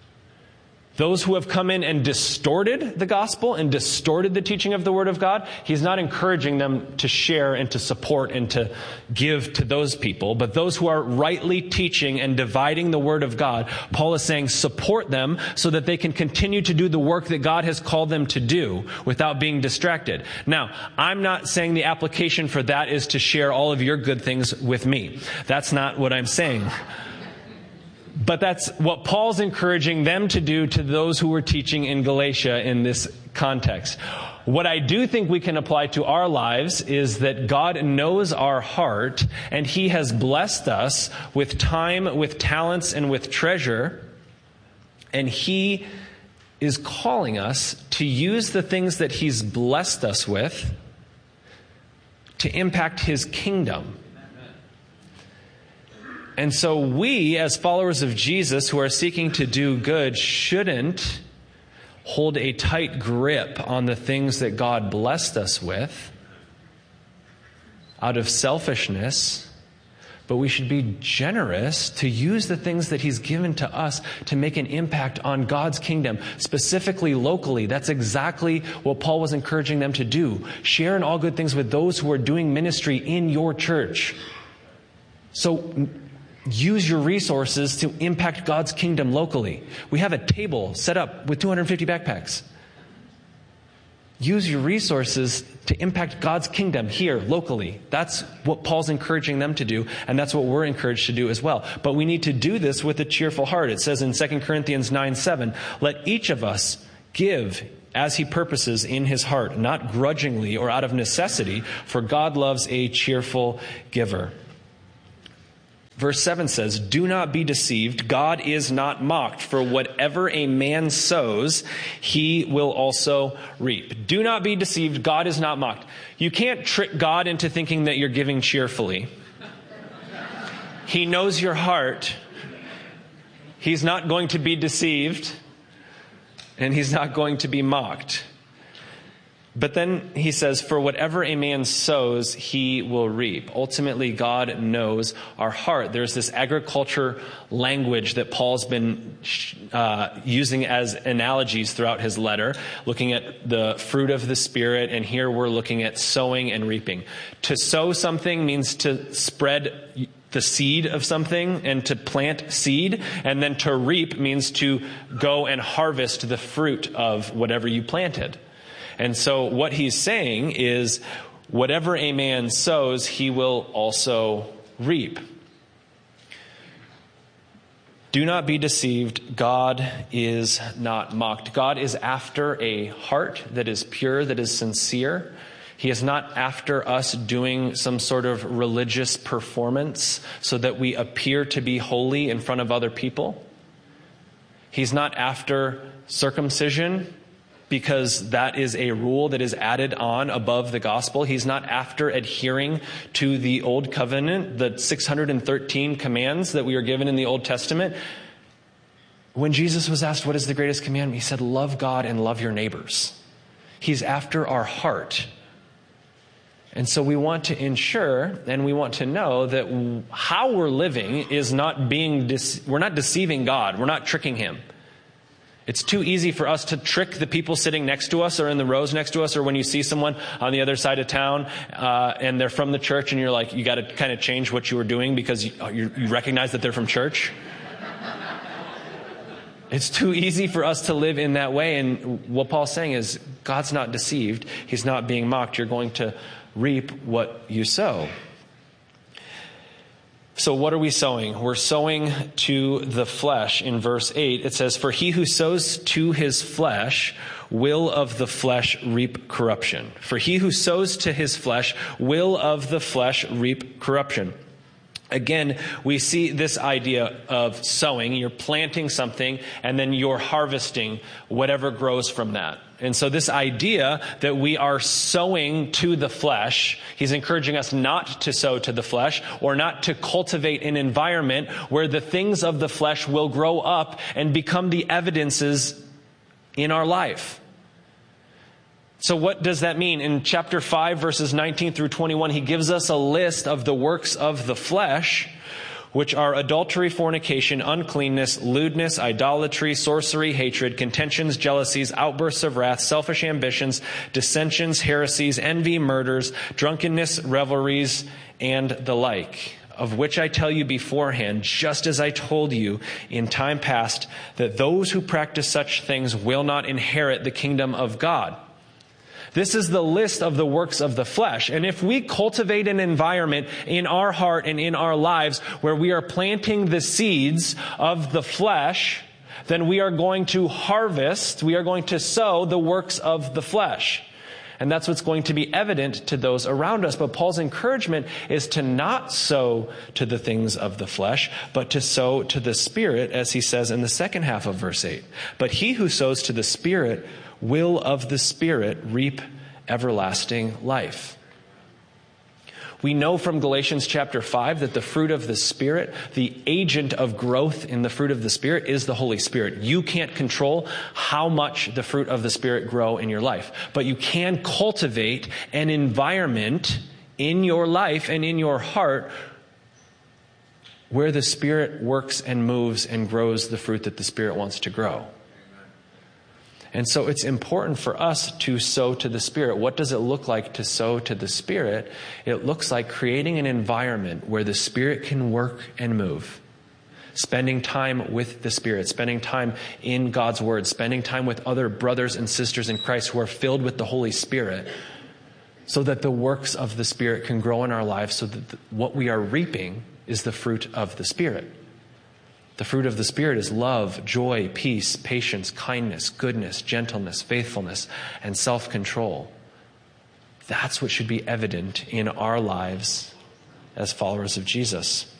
Those who have come in and distorted the gospel and distorted the teaching of the Word of God, he's not encouraging them to share and to support and to give to those people. But those who are rightly teaching and dividing the Word of God, Paul is saying support them so that they can continue to do the work that God has called them to do without being distracted. Now, I'm not saying the application for that is to share all of your good things with me. That's not what I'm saying. But that's what Paul's encouraging them to do to those who were teaching in Galatia in this context. What I do think we can apply to our lives is that God knows our heart, and He has blessed us with time, with talents, and with treasure. And He is calling us to use the things that He's blessed us with to impact His kingdom. And so we, as followers of Jesus who are seeking to do good, shouldn't hold a tight grip on the things that God blessed us with out of selfishness, but we should be generous to use the things that he's given to us to make an impact on God's kingdom, specifically locally. That's exactly what Paul was encouraging them to do. Share in all good things with those who are doing ministry in your church. So use your resources to impact God's kingdom locally. We have a table set up with two hundred fifty backpacks. Use your resources to impact God's kingdom here locally. That's what Paul's encouraging them to do, and that's what we're encouraged to do as well. But we need to do this with a cheerful heart. It says in Second Corinthians nine seven, let each of us give as he purposes in his heart, not grudgingly or out of necessity, for God loves a cheerful giver. Verse seven says, do not be deceived. God is not mocked. For whatever a man sows, he will also reap. Do not be deceived. God is not mocked. You can't trick God into thinking that you're giving cheerfully. He knows your heart. He's not going to be deceived. And he's not going to be mocked. But then he says, for whatever a man sows, he will reap. Ultimately, God knows our heart. There's this agriculture language that Paul's been uh, using as analogies throughout his letter, looking at the fruit of the Spirit, and here we're looking at sowing and reaping. To sow something means to spread the seed of something and to plant seed, and then to reap means to go and harvest the fruit of whatever you planted. And so what he's saying is, whatever a man sows, he will also reap. Do not be deceived. God is not mocked. God is after a heart that is pure, that is sincere. He is not after us doing some sort of religious performance so that we appear to be holy in front of other people. He's not after circumcision, because that is a rule that is added on above the gospel. He's not after adhering to the old covenant, the six hundred thirteen commands that we are given in the Old Testament. When Jesus was asked, what is the greatest commandment? He said, love God and love your neighbors. He's after our heart. And so we want to ensure and we want to know that how we're living is not being, de- we're not deceiving God. We're not tricking him. It's too easy for us to trick the people sitting next to us or in the rows next to us, or when you see someone on the other side of town uh, and they're from the church and you're like, you got to kind of change what you were doing because you, you, you recognize that they're from church. It's too easy for us to live in that way. And what Paul's saying is, God's not deceived. He's not being mocked. You're going to reap what you sow. So what are we sowing? We're sowing to the flesh. In verse eight, it says, for he who sows to his flesh will of the flesh reap corruption. For he who sows to his flesh will of the flesh reap corruption. Again, we see this idea of sowing. You're planting something and then you're harvesting whatever grows from that. And so this idea that we are sowing to the flesh, he's encouraging us not to sow to the flesh or not to cultivate an environment where the things of the flesh will grow up and become the evidences in our life. So what does that mean? In chapter five, verses nineteen through twenty-one, he gives us a list of the works of the flesh, which are adultery, fornication, uncleanness, lewdness, idolatry, sorcery, hatred, contentions, jealousies, outbursts of wrath, selfish ambitions, dissensions, heresies, envy, murders, drunkenness, revelries, and the like, of which I tell you beforehand, just as I told you in time past, that those who practice such things will not inherit the kingdom of God. This is the list of the works of the flesh. And if we cultivate an environment in our heart and in our lives where we are planting the seeds of the flesh, then we are going to harvest, we are going to sow the works of the flesh. And that's what's going to be evident to those around us. But Paul's encouragement is to not sow to the things of the flesh, but to sow to the Spirit, as he says in the second half of verse eight. But he who sows to the Spirit will of the Spirit reap everlasting life. We know from Galatians chapter five that the fruit of the Spirit, the agent of growth in the fruit of the Spirit, is the Holy Spirit. You can't control how much the fruit of the Spirit grow in your life, but you can cultivate an environment in your life and in your heart where the Spirit works and moves and grows the fruit that the Spirit wants to grow. And so it's important for us to sow to the Spirit. What does it look like to sow to the Spirit? It looks like creating an environment where the Spirit can work and move. Spending time with the Spirit, spending time in God's Word, spending time with other brothers and sisters in Christ who are filled with the Holy Spirit, so that the works of the Spirit can grow in our lives, so that the, what we are reaping is the fruit of the Spirit. The fruit of the Spirit is love, joy, peace, patience, kindness, goodness, gentleness, faithfulness, and self-control. That's what should be evident in our lives as followers of Jesus.